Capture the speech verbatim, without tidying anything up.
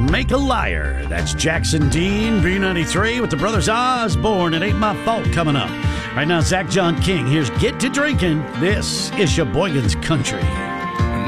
Make a Liar. That's Jackson Dean, B ninety-three, with the Brothers Osborne. It Ain't My Fault coming up. Right now, Zach John King. Here's Get to Drinking. This is Sheboygan's Country.